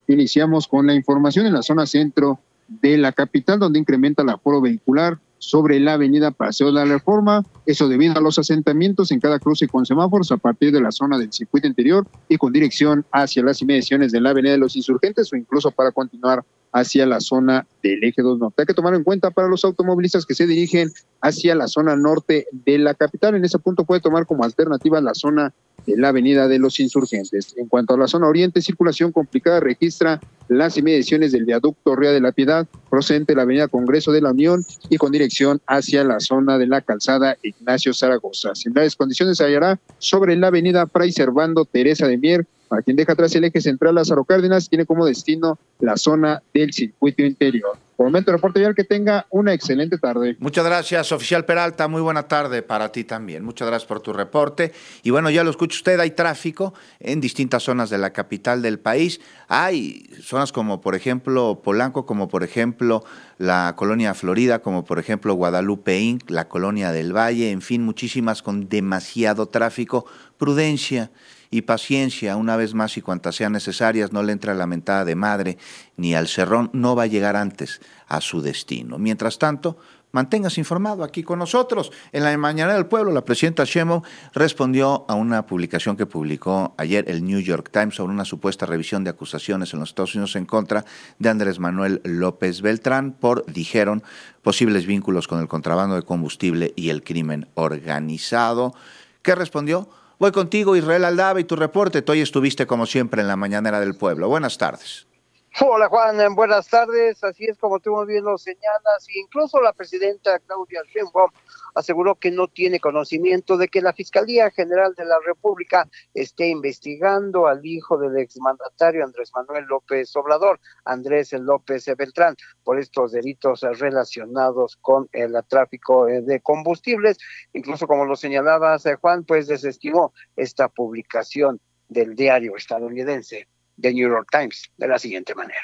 Iniciamos con la información en la zona centro de la capital, donde incrementa el aforo vehicular sobre la avenida Paseo de la Reforma, eso debido a los asentamientos en cada cruce con semáforos a partir de la zona del circuito interior y con dirección hacia las inmediaciones de la avenida de los Insurgentes o incluso para continuar hacia la zona del eje 2 norte. Hay que tomar en cuenta para los automovilistas que se dirigen hacia la zona norte de la capital. En ese punto puede tomar como alternativa la zona de la avenida de los Insurgentes. En cuanto a la zona oriente, circulación complicada registra las inmediaciones del viaducto Ría de la Piedad, procedente de la avenida Congreso de la Unión y con dirección hacia la zona de la calzada Ignacio Zaragoza. Similares condiciones se hallará sobre la avenida Fray Servando Teresa de Mier, para quien deja atrás el eje central Lázaro Cárdenas, tiene como destino la zona del circuito interior. Por el momento, reporte ya, que tenga una excelente tarde. Muchas gracias, oficial Peralta. Muy buena tarde para ti también. Muchas gracias por tu reporte. Y bueno, ya lo escucha usted, hay tráfico en distintas zonas de la capital del país. Hay zonas como, por ejemplo, Polanco, como por ejemplo la colonia Florida, como por ejemplo Guadalupe Inc., la colonia del Valle, en fin, muchísimas con demasiado tráfico. Prudencia y paciencia, una vez más y cuantas sean necesarias, no le entra la mentada de madre ni al cerrón, no va a llegar antes a su destino. Mientras tanto, manténgase informado aquí con nosotros. En la Mañanera del Pueblo, la presidenta Sheinbaum respondió a una publicación que publicó ayer el New York Times sobre una supuesta revisión de acusaciones en los Estados Unidos en contra de Andrés Manuel López Beltrán por, dijeron, posibles vínculos con el contrabando de combustible y el crimen organizado. ¿Qué respondió? Voy contigo, Israel Aldaba, y tu reporte. Tú hoy estuviste, como siempre, en la Mañanera del Pueblo. Buenas tardes. Hola, Juan, buenas tardes. Así es, como tú muy bien lo señalas, incluso la presidenta Claudia Sheinbaum aseguró que no tiene conocimiento de que la Fiscalía General de la República esté investigando al hijo del exmandatario Andrés Manuel López Obrador, Andrés López Beltrán, por estos delitos relacionados con el tráfico de combustibles. Incluso, como lo señalabas, Juan, pues desestimó esta publicación del diario estadounidense The New York Times de la siguiente manera.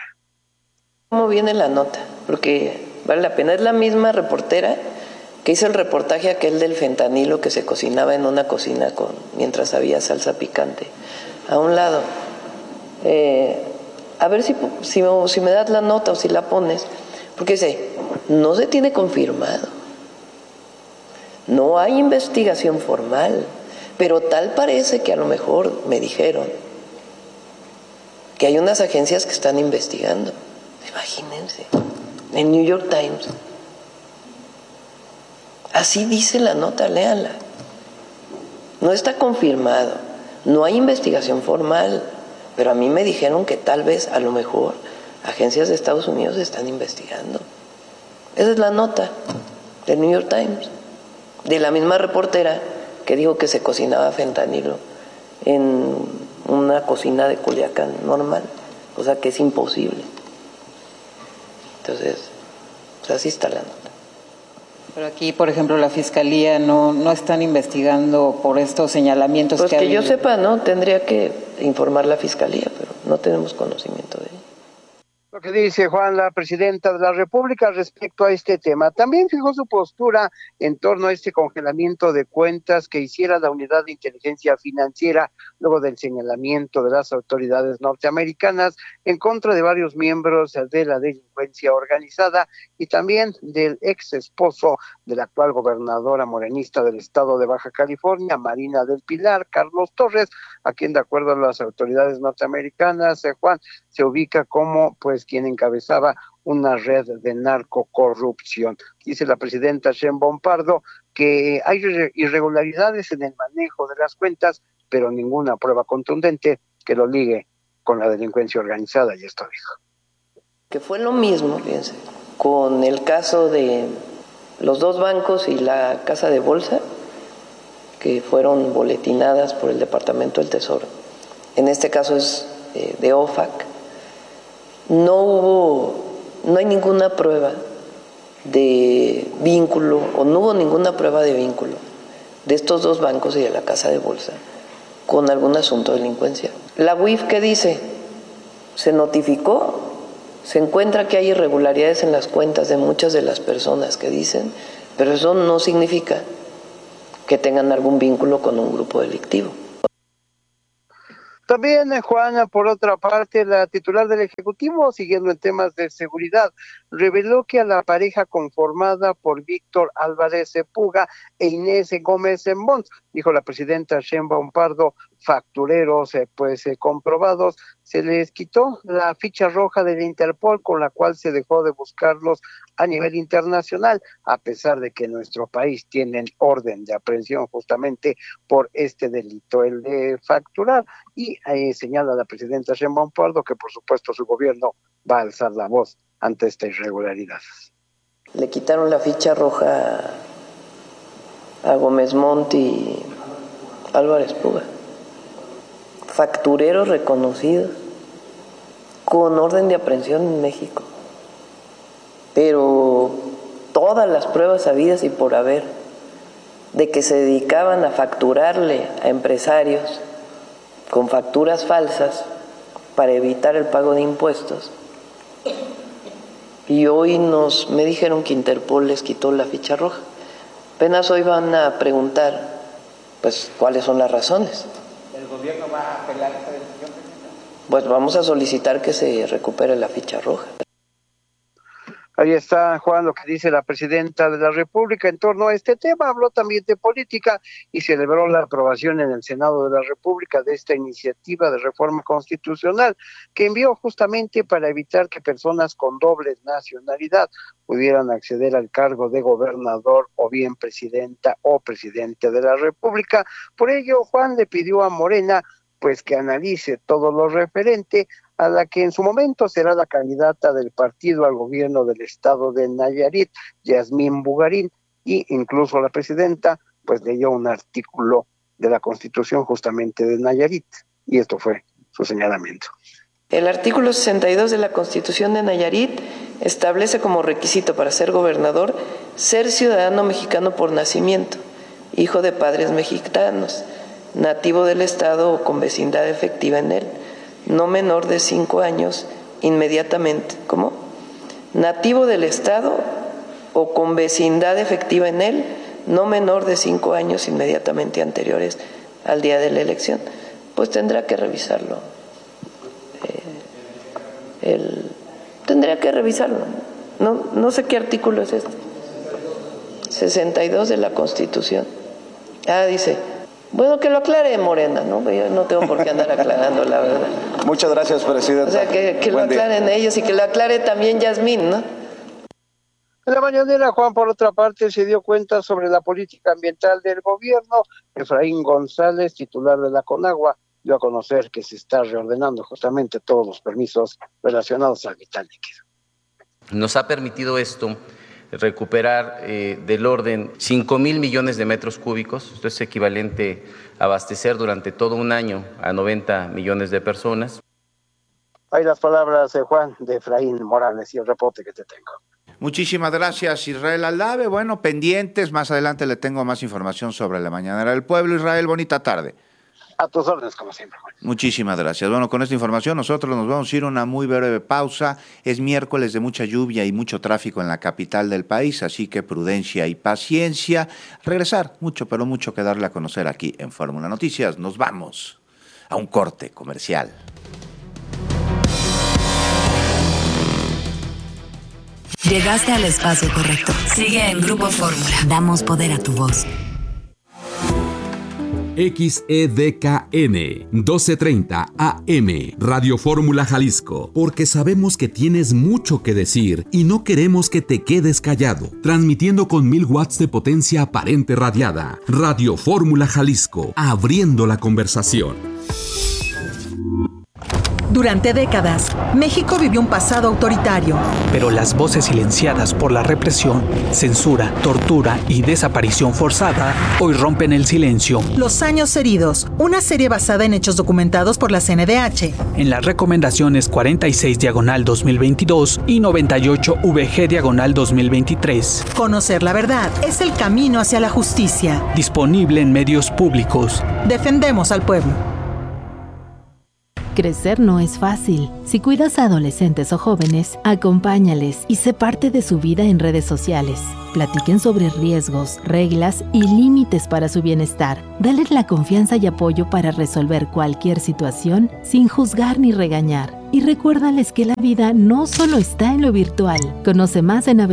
¿Cómo viene la nota? Porque vale la pena. Es la misma reportera que hizo el reportaje aquel del fentanilo que se cocinaba en una cocina mientras había salsa picante. A un lado. A ver si me das la nota o si la pones. Porque dice, no se tiene confirmado. No hay investigación formal. Pero tal parece que a lo mejor me dijeron que hay unas agencias que están investigando. Imagínense, en New York Times. Así dice la nota, léanla. No está confirmado, no hay investigación formal, pero a mí me dijeron que tal vez, a lo mejor, agencias de Estados Unidos están investigando. Esa es la nota del New York Times, de la misma reportera que dijo que se cocinaba fentanilo en una cocina de Culiacán normal, o sea que es imposible. Entonces, pues así está la nota. Pero aquí, por ejemplo, la Fiscalía no están investigando por estos señalamientos pues que yo habido. sepa, ¿no? Tendría que informar la Fiscalía, pero no tenemos conocimiento de ello. Lo que dice Juan, la presidenta de la República respecto a este tema. También fijó su postura en torno a este congelamiento de cuentas que hiciera la Unidad de Inteligencia Financiera luego del señalamiento de las autoridades norteamericanas en contra de varios miembros de la delincuencia organizada y también del ex esposo de la actual gobernadora morenista del estado de Baja California, Marina del Pilar, Carlos Torres, a quien de acuerdo a las autoridades norteamericanas, Juan, se ubica como pues quien encabezaba una red de narcocorrupción. Dice la presidenta Sheinbaum Pardo que hay irregularidades en el manejo de las cuentas, pero ninguna prueba contundente que lo ligue con la delincuencia organizada, y esto dijo. Que fue lo mismo, fíjense, con el caso de los dos bancos y la casa de bolsa, que fueron boletinadas por el Departamento del Tesoro. En este caso es de OFAC. No hay ninguna prueba de vínculo, o no hubo ninguna prueba de vínculo de estos dos bancos y de la casa de bolsa con algún asunto de delincuencia. La UIF, ¿qué dice? Se notificó, se encuentra que hay irregularidades en las cuentas de muchas de las personas que dicen, pero eso no significa que tengan algún vínculo con un grupo delictivo. También, Juana, por otra parte, la titular del Ejecutivo, siguiendo en temas de seguridad, reveló que a la pareja conformada por Víctor Álvarez Puga e Inés Gómez Mons, dijo la presidenta Sheinbaum Pardo, factureros comprobados, se les quitó la ficha roja de la Interpol con la cual se dejó de buscarlos a nivel internacional, a pesar de que en nuestro país tienen orden de aprehensión justamente por este delito, el de facturar. Y señala la presidenta Sheinbaum Pardo que por supuesto su gobierno va a alzar la voz ante esta irregularidad. Le quitaron la ficha roja a Gómez Mont y Álvarez Puga, factureros reconocidos con orden de aprehensión en México, pero todas las pruebas habidas y por haber de que se dedicaban a facturarle a empresarios con facturas falsas para evitar el pago de impuestos. Y hoy me dijeron que Interpol les quitó la ficha roja. Apenas hoy van a preguntar, pues, cuáles son las razones. ¿El gobierno va a apelar esta decisión? Pues vamos a solicitar que se recupere la ficha roja. Ahí está, Juan, lo que dice la presidenta de la República en torno a este tema. Habló también de política y celebró la aprobación en el Senado de la República de esta iniciativa de reforma constitucional que envió justamente para evitar que personas con doble nacionalidad pudieran acceder al cargo de gobernador o bien presidenta o presidente de la República. Por ello, Juan le pidió a Morena pues que analice todo lo referente a la que en su momento será la candidata del partido al gobierno del estado de Nayarit, Yasmín Bugarín, y incluso la presidenta pues leyó un artículo de la Constitución justamente de Nayarit, y esto fue su señalamiento. El artículo 62 de la Constitución de Nayarit establece como requisito para ser gobernador ser ciudadano mexicano por nacimiento, hijo de padres mexicanos, nativo del estado o con vecindad efectiva en él, no menor de 5 años inmediatamente. ¿Cómo? Nativo del estado o con vecindad efectiva en él, no menor de 5 años inmediatamente anteriores al día de la elección. Pues tendrá que revisarlo. Tendría que revisarlo. No sé qué artículo es este. 62 de la Constitución. Dice, bueno, que lo aclare Morena, ¿no? Yo no tengo por qué andar aclarando, la verdad. Muchas gracias, presidenta. O sea, que lo aclaren ellos y que lo aclare también Yasmín, ¿no? En la mañanera, Juan, por otra parte, se dio cuenta sobre la política ambiental del gobierno. Efraín González, titular de la CONAGUA, dio a conocer que se está reordenando justamente todos los permisos relacionados al vital líquido. Nos ha permitido esto recuperar del orden 5,000 millones de metros cúbicos. Esto es equivalente a abastecer durante todo un año a 90 millones de personas. Hay las palabras, Juan, de Efraín Morales y el reporte que te tengo. Muchísimas gracias, Israel Aldave. Bueno, pendientes, más adelante le tengo más información sobre la Mañanera del Pueblo. Israel, bonita tarde. A tus órdenes, como siempre, Juan. Muchísimas gracias. Bueno, con esta información nosotros nos vamos a ir a una muy breve pausa. Es miércoles de mucha lluvia y mucho tráfico en la capital del país, así que prudencia y paciencia. Regresar, mucho, pero mucho que darle a conocer aquí en Fórmula Noticias. Nos vamos a un corte comercial. Llegaste al espacio correcto. Sigue en Grupo Fórmula. Damos poder a tu voz. XEDKN 1230 AM Radio Fórmula Jalisco, porque sabemos que tienes mucho que decir y no queremos que te quedes callado. Transmitiendo con 1000 watts de potencia aparente radiada. Radio Fórmula Jalisco, abriendo la conversación. Durante décadas, México vivió un pasado autoritario. Pero las voces silenciadas por la represión, censura, tortura y desaparición forzada hoy rompen el silencio. Los años heridos, una serie basada en hechos documentados por la CNDH. En las recomendaciones 46/2022 y 98VG/2023. Conocer la verdad es el camino hacia la justicia. Disponible en medios públicos. Defendemos al pueblo. Crecer no es fácil. Si cuidas a adolescentes o jóvenes, acompáñales y sé parte de su vida en redes sociales. Platiquen sobre riesgos, reglas y límites para su bienestar. Dales la confianza y apoyo para resolver cualquier situación sin juzgar ni regañar. Y recuérdales que la vida no solo está en lo virtual. Conoce más en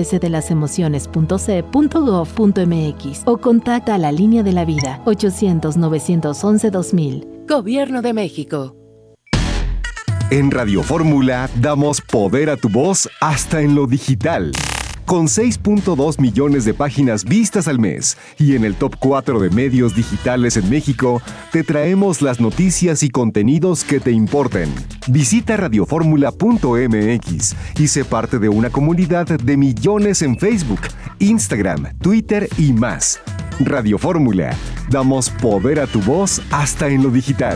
abcdelasemociones.ce.gov.mx o contacta a la Línea de la Vida 800-911-2000. Gobierno de México. En Radio Fórmula damos poder a tu voz hasta en lo digital. Con 6.2 millones de páginas vistas al mes y en el top 4 de medios digitales en México, te traemos las noticias y contenidos que te importen. Visita radioformula.mx y sé parte de una comunidad de millones en Facebook, Instagram, Twitter y más. Radio Fórmula, damos poder a tu voz hasta en lo digital.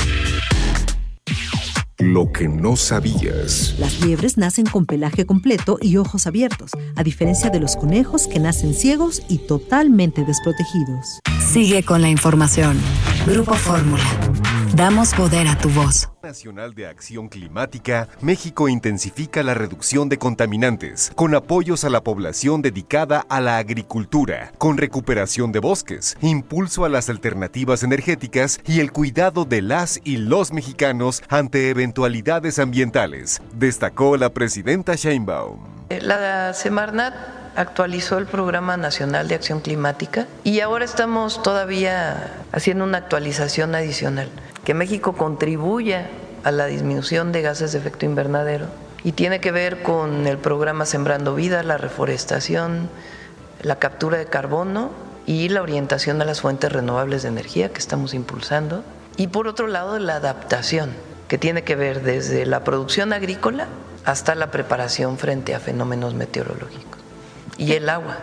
Lo que no sabías. Las liebres nacen con pelaje completo y ojos abiertos, a diferencia de los conejos que nacen ciegos y totalmente desprotegidos. Sigue con la información. Grupo Fórmula. Damos poder a tu voz. Nacional de Acción Climática, México intensifica la reducción de contaminantes, con apoyos a la población dedicada a la agricultura, con recuperación de bosques, impulso a las alternativas energéticas y el cuidado de las y los mexicanos ante eventualidades ambientales, destacó la presidenta Sheinbaum. La Semarnat actualizó el Programa Nacional de Acción Climática y ahora estamos todavía haciendo una actualización adicional, que México contribuya a la disminución de gases de efecto invernadero y tiene que ver con el programa Sembrando Vida, la reforestación, la captura de carbono y la orientación a las fuentes renovables de energía que estamos impulsando, y por otro lado la adaptación, que tiene que ver desde la producción agrícola hasta la preparación frente a fenómenos meteorológicos y el agua.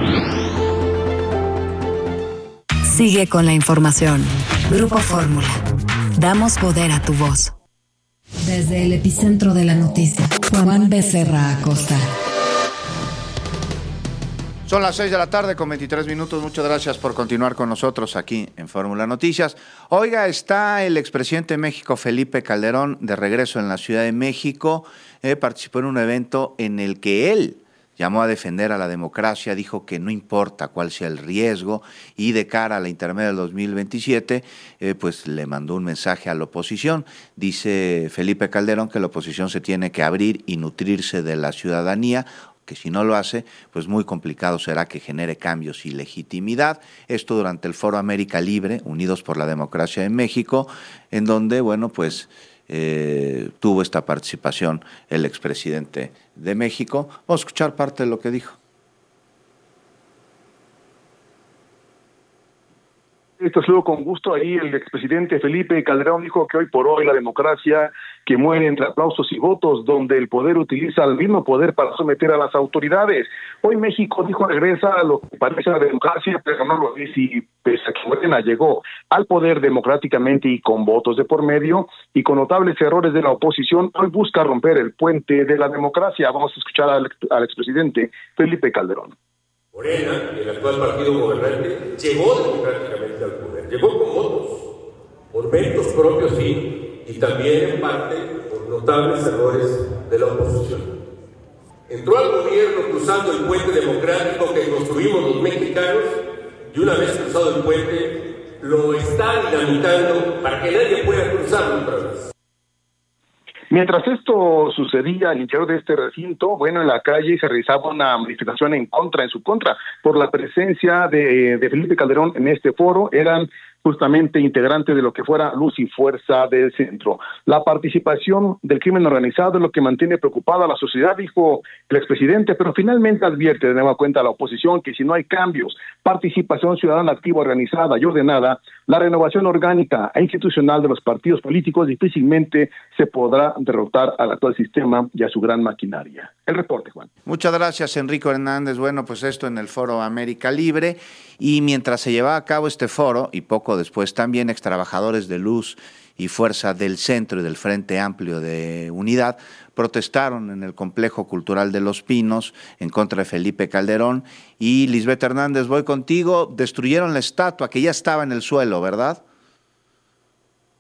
Sigue con la información. Grupo Fórmula. Damos poder a tu voz. Desde el epicentro de la noticia, Juan Becerra Acosta. Son las 6 de la tarde con 23 minutos. Muchas gracias por continuar con nosotros aquí en Fórmula Noticias. Oiga, está el expresidente de México, Felipe Calderón, de regreso en la Ciudad de México. Participó en un evento en el que él llamó a defender a la democracia, dijo que no importa cuál sea el riesgo y de cara a la intermedia del 2027, pues le mandó un mensaje a la oposición. Dice Felipe Calderón que la oposición se tiene que abrir y nutrirse de la ciudadanía, que si no lo hace, pues muy complicado será que genere cambios y legitimidad. Esto durante el Foro América Libre, Unidos por la Democracia en México, en donde, bueno, pues tuvo esta participación el expresidente de México. Vamos a escuchar parte de lo que dijo. Esto es luego con gusto. Ahí el expresidente Felipe Calderón dijo que hoy por hoy la democracia que muere entre aplausos y votos, donde el poder utiliza el mismo poder para someter a las autoridades. Hoy México, dijo, regresa a lo que parece la democracia, pero no lo es, y pese a que Morena llegó al poder democráticamente y con votos de por medio y con notables errores de la oposición, hoy busca romper el puente de la democracia. Vamos a escuchar al expresidente Felipe Calderón. Morena, el actual partido gobernante, llegó democráticamente al poder, llegó con votos, por méritos propios sí, y también en parte por notables errores de la oposición. Entró al gobierno cruzando el puente democrático que construimos los mexicanos, y una vez cruzado el puente, lo está dinamitando para que nadie pueda cruzarlo otra vez. Mientras esto sucedía al interior de este recinto, bueno, en la calle se realizaba una manifestación en su contra, por la presencia de Felipe Calderón en este foro. Eran justamente integrantes de lo que fuera Luz y Fuerza del Centro. La participación del crimen organizado es lo que mantiene preocupada a la sociedad, dijo el expresidente, pero finalmente advierte de nueva cuenta a la oposición que si no hay cambios, participación ciudadana activa, organizada y ordenada, la renovación orgánica e institucional de los partidos políticos difícilmente se podrá derrotar al actual sistema y a su gran maquinaria. El reporte, Juan. Muchas gracias, Enrico Hernández. Bueno, pues esto en el Foro América Libre, y mientras se llevaba a cabo este foro, y poco después también extrabajadores de Luz y Fuerza del Centro y del Frente Amplio de Unidad protestaron en el Complejo Cultural de Los Pinos en contra de Felipe Calderón. Y Lisbeth Hernández, voy contigo. Destruyeron la estatua que ya estaba en el suelo, ¿verdad?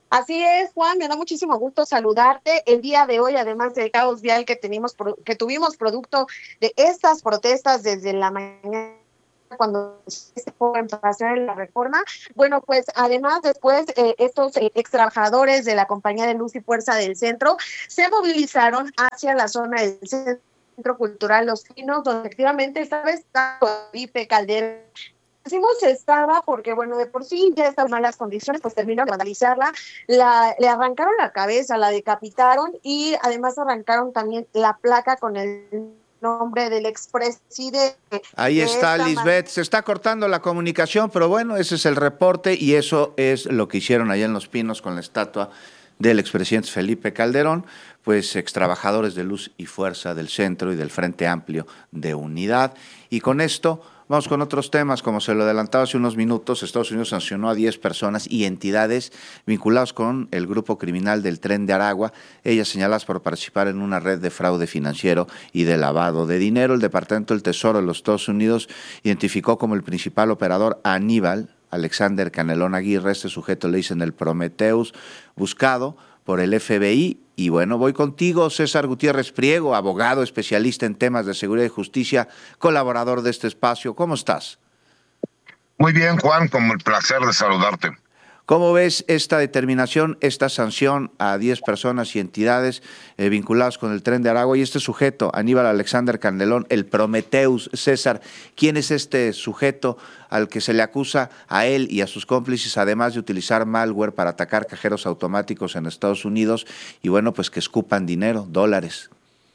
Así es, Juan, me da muchísimo gusto saludarte el día de hoy, además del caos vial que tuvimos producto de estas protestas desde la mañana cuando se fue en pasar la reforma. Bueno, pues además después estos ex trabajadores de la Compañía de Luz y Fuerza del Centro se movilizaron hacia la zona del Centro Cultural Los Pinos, donde efectivamente está Felipe Calderón. Decimos estaba porque, bueno, de por sí ya estaban malas condiciones, pues terminaron de vandalizarla, le arrancaron la cabeza, la decapitaron y además arrancaron también la placa con el nombre del expresidente. Ahí está, Lisbeth, se está cortando la comunicación, pero bueno, ese es el reporte y eso es lo que hicieron allá en Los Pinos con la estatua del expresidente Felipe Calderón, pues extrabajadores de Luz y Fuerza del Centro y del Frente Amplio de Unidad. Y con esto vamos con otros temas. Como se lo adelantaba hace unos minutos, Estados Unidos sancionó a 10 personas y entidades vinculadas con el grupo criminal del Tren de Aragua, ellas señaladas por participar en una red de fraude financiero y de lavado de dinero. El Departamento del Tesoro de los Estados Unidos identificó como el principal operador a Aníbal Alexander Canelón Aguirre. Este sujeto le dicen el Prometheus, buscado por el FBI. Y bueno, voy contigo, César Gutiérrez Priego, abogado especialista en temas de seguridad y justicia, colaborador de este espacio. ¿Cómo estás? Muy bien, Juan, con el placer de saludarte. ¿Cómo ves esta determinación, esta sanción a 10 personas y entidades vinculadas con el Tren de Aragua y este sujeto, Aníbal Alexander Candelón, el Prometheus? César, ¿quién es este sujeto al que se le acusa a él y a sus cómplices, además de utilizar malware para atacar cajeros automáticos en Estados Unidos y bueno, pues que escupan dinero, dólares?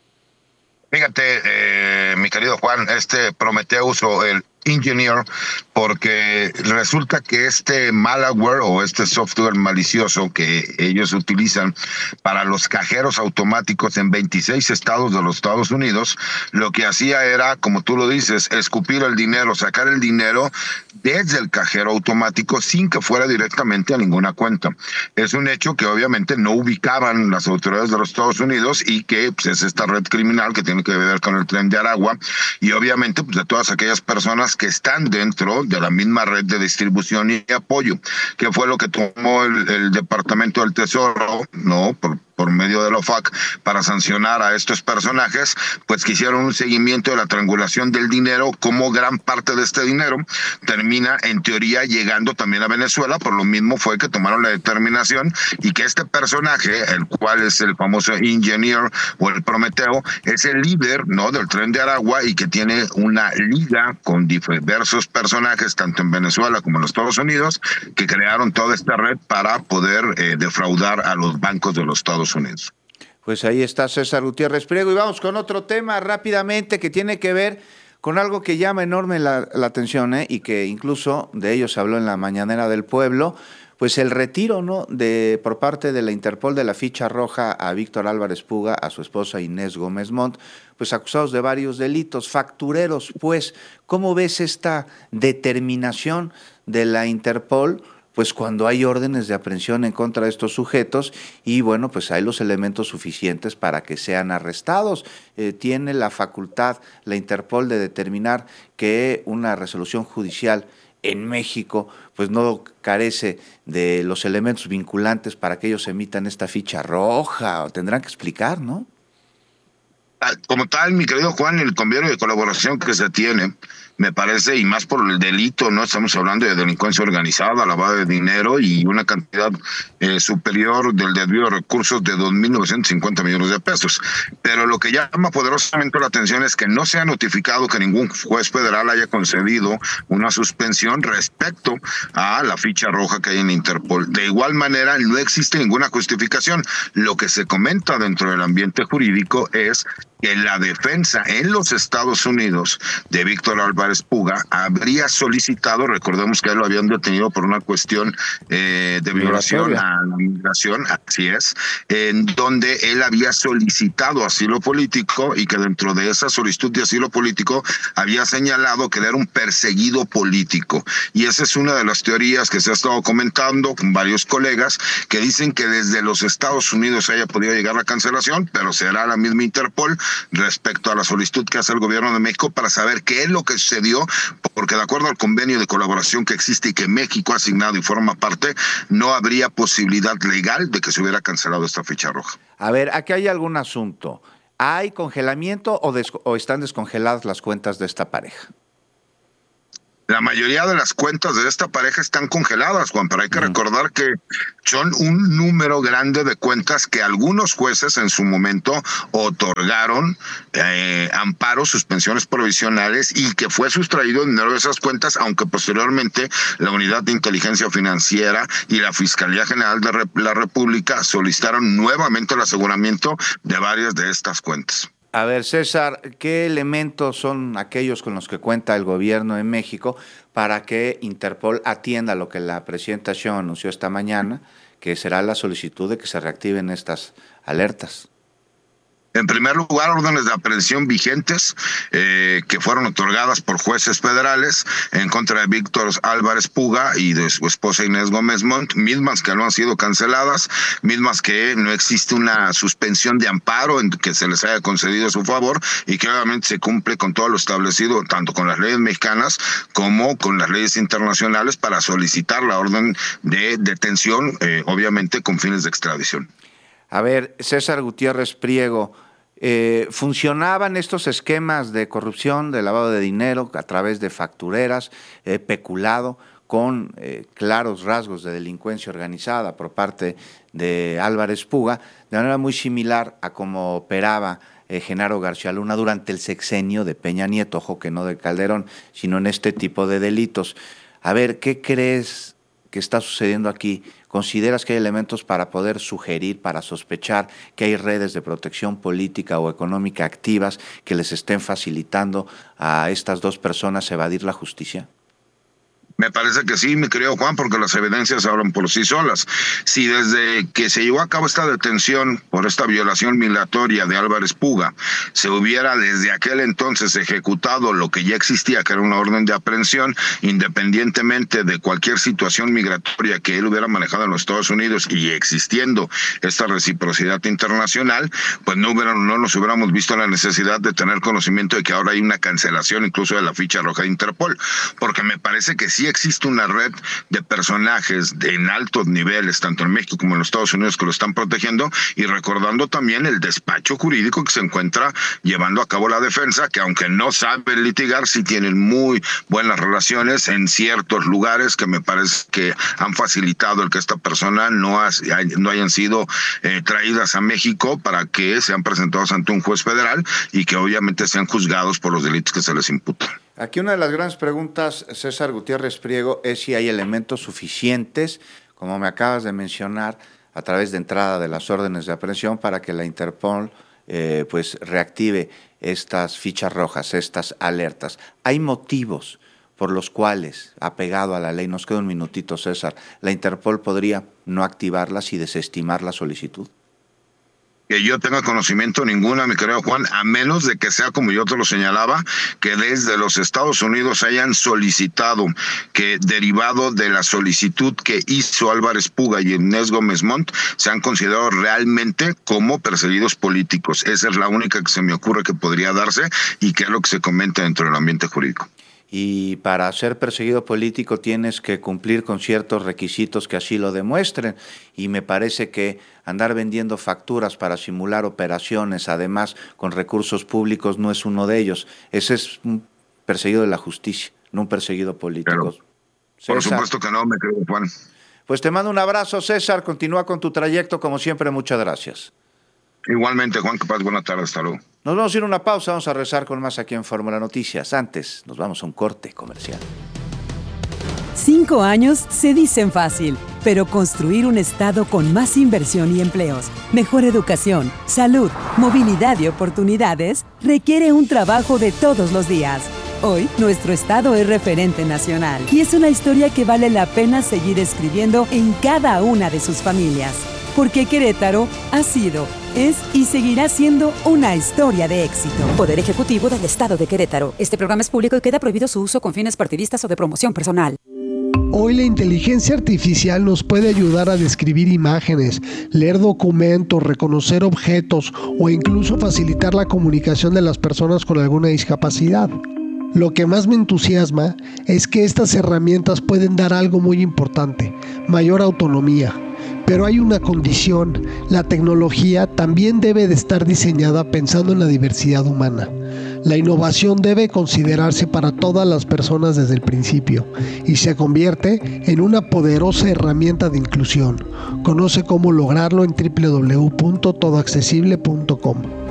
Fíjate, mi querido Juan, este Prometheus o el Engineer, porque resulta que este malware o este software malicioso que ellos utilizan para los cajeros automáticos en 26 estados de los Estados Unidos, lo que hacía era, como tú lo dices, escupir el dinero, sacar el dinero desde el cajero automático sin que fuera directamente a ninguna cuenta. Es un hecho que obviamente no ubicaban las autoridades de los Estados Unidos y que pues, es esta red criminal que tiene que ver con el Tren de Aragua y obviamente pues, de todas aquellas personas que están dentro de la misma red de distribución y apoyo, que fue lo que tomó el Departamento del Tesoro, ¿no? Por medio de la OFAC, para sancionar a estos personajes, pues que hicieron un seguimiento de la triangulación del dinero, como gran parte de este dinero termina en teoría llegando también a Venezuela. Por lo mismo fue que tomaron la determinación y que este personaje, el cual es el famoso Engineer o el Prometeo, es el líder, ¿no?, del Tren de Aragua y que tiene una liga con diversos personajes, tanto en Venezuela como en los Estados Unidos, que crearon toda esta red para poder defraudar a los bancos de los Estados Unidos. Pues ahí está César Gutiérrez Priego y vamos con otro tema rápidamente que tiene que ver con algo que llama enorme la atención y que incluso de ello se habló en la Mañanera del Pueblo, pues el retiro, ¿no?, por parte de la Interpol de la ficha roja a Víctor Álvarez Puga, a su esposa Inés Gómez Montt, pues acusados de varios delitos, factureros. Pues, ¿cómo ves esta determinación de la Interpol? Pues cuando hay órdenes de aprehensión en contra de estos sujetos y bueno, pues hay los elementos suficientes para que sean arrestados. Tiene la facultad la Interpol de determinar que una resolución judicial en México pues no carece de los elementos vinculantes para que ellos emitan esta ficha roja. Tendrán que explicar, ¿no? Como tal, mi querido Juan, el convenio de colaboración que se tiene, me parece, y más por el delito, ¿no? Estamos hablando de delincuencia organizada, lavado de dinero y una cantidad superior del desvío de recursos de 2.950 millones de pesos. Pero lo que llama poderosamente la atención es que no se ha notificado que ningún juez federal haya concedido una suspensión respecto a la ficha roja que hay en Interpol. De igual manera, no existe ninguna justificación. Lo que se comenta dentro del ambiente jurídico es que la defensa en los Estados Unidos de Víctor Álvarez Puga habría solicitado, recordemos que él lo habían detenido por una cuestión de violación a la migración, así es, en donde él había solicitado asilo político y que dentro de esa solicitud de asilo político había señalado que él era un perseguido político. Y esa es una de las teorías que se ha estado comentando con varios colegas que dicen que desde los Estados Unidos haya podido llegar la cancelación, pero será la misma Interpol respecto a la solicitud que hace el gobierno de México para saber qué es lo que sucedió, porque de acuerdo al convenio de colaboración que existe y que México ha asignado y forma parte, no habría posibilidad legal de que se hubiera cancelado esta ficha roja. A ver, aquí hay algún asunto. ¿Hay congelamiento o están descongeladas las cuentas de esta pareja? La mayoría de las cuentas de esta pareja están congeladas, Juan, pero hay que recordar que son un número grande de cuentas que algunos jueces en su momento otorgaron amparos, suspensiones provisionales, y que fue sustraído dinero de esas cuentas, aunque posteriormente la Unidad de Inteligencia Financiera y la Fiscalía General de la República solicitaron nuevamente el aseguramiento de varias de estas cuentas. A ver, César, ¿qué elementos son aquellos con los que cuenta el gobierno de México para que Interpol atienda lo que la presidenta Sheinbaum anunció esta mañana, que será la solicitud de que se reactiven estas alertas? En primer lugar, órdenes de aprehensión vigentes que fueron otorgadas por jueces federales en contra de Víctor Álvarez Puga y de su esposa Inés Gómez Montt, mismas que no han sido canceladas, mismas que no existe una suspensión de amparo en que se les haya concedido a su favor, y que obviamente se cumple con todo lo establecido, tanto con las leyes mexicanas como con las leyes internacionales, para solicitar la orden de detención, obviamente con fines de extradición. A ver, César Gutiérrez Priego, ¿funcionaban estos esquemas de corrupción, de lavado de dinero a través de factureras, peculado, con claros rasgos de delincuencia organizada por parte de Álvarez Puga, de manera muy similar a cómo operaba Genaro García Luna durante el sexenio de Peña Nieto? Ojo, que no de Calderón, sino en este tipo de delitos. A ver, ¿qué crees que está sucediendo aquí? ¿Consideras que hay elementos para poder sugerir, para sospechar que hay redes de protección política o económica activas que les estén facilitando a estas dos personas evadir la justicia? Me parece que sí, mi querido Juan, porque las evidencias hablan por sí solas. Si desde que se llevó a cabo esta detención por esta violación migratoria de Álvarez Puga se hubiera desde aquel entonces ejecutado lo que ya existía, que era una orden de aprehensión, independientemente de cualquier situación migratoria que él hubiera manejado en los Estados Unidos y existiendo esta reciprocidad internacional, pues no nos hubiéramos visto la necesidad de tener conocimiento de que ahora hay una cancelación incluso de la ficha roja de Interpol, porque me parece que sí existe una red de personajes en altos niveles, tanto en México como en los Estados Unidos, que lo están protegiendo, y recordando también el despacho jurídico que se encuentra llevando a cabo la defensa, que aunque no saben litigar, sí tienen muy buenas relaciones en ciertos lugares que me parece que han facilitado el que esta persona no hayan sido traídas a México para que sean presentados ante un juez federal y que obviamente sean juzgados por los delitos que se les imputan. Aquí una de las grandes preguntas, César Gutiérrez Priego, es si hay elementos suficientes, como me acabas de mencionar, a través de entrada de las órdenes de aprehensión para que la Interpol pues reactive estas fichas rojas, estas alertas. ¿Hay motivos por los cuales, apegado a la ley, nos queda un minutito, César, la Interpol podría no activarlas y desestimar la solicitud? Que yo tenga conocimiento ninguna, mi querido Juan, a menos de que sea, como yo te lo señalaba, que desde los Estados Unidos hayan solicitado que, derivado de la solicitud que hizo Álvarez Puga y Inés Gómez Montt, se han considerado realmente como perseguidos políticos. Esa es la única que se me ocurre que podría darse y que es lo que se comenta dentro del ambiente jurídico. Y para ser perseguido político tienes que cumplir con ciertos requisitos que así lo demuestren, y me parece que andar vendiendo facturas para simular operaciones, además con recursos públicos, no es uno de ellos. Ese es un perseguido de la justicia, no un perseguido político. Por supuesto que no, me creo, Juan. Pues te mando un abrazo, César, continúa con tu trayecto, como siempre, muchas gracias. Igualmente, Juan, que pases buena tarde, hasta luego. Nos vamos a ir a una pausa, vamos a rezar con más aquí en Fórmula Noticias. Antes, nos vamos a un corte comercial. 5 años se dicen fácil, pero construir un estado con más inversión y empleos, mejor educación, salud, movilidad y oportunidades requiere un trabajo de todos los días. Hoy, nuestro estado es referente nacional y es una historia que vale la pena seguir escribiendo en cada una de sus familias. Porque Querétaro ha sido, es y seguirá siendo una historia de éxito. Poder Ejecutivo del Estado de Querétaro. Este programa es público y queda prohibido su uso con fines partidistas o de promoción personal. Hoy la inteligencia artificial nos puede ayudar a describir imágenes, leer documentos, reconocer objetos o incluso facilitar la comunicación de las personas con alguna discapacidad. Lo que más me entusiasma es que estas herramientas pueden dar algo muy importante, mayor autonomía. Pero hay una condición: la tecnología también debe de estar diseñada pensando en la diversidad humana. La innovación debe considerarse para todas las personas desde el principio y se convierte en una poderosa herramienta de inclusión. Conoce cómo lograrlo en www.todoaccesible.com.